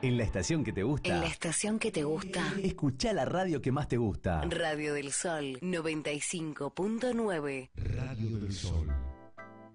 En la estación que te gusta. En la estación que te gusta. Escuchá la radio que más te gusta. Radio del Sol 95.9. Radio del Sol.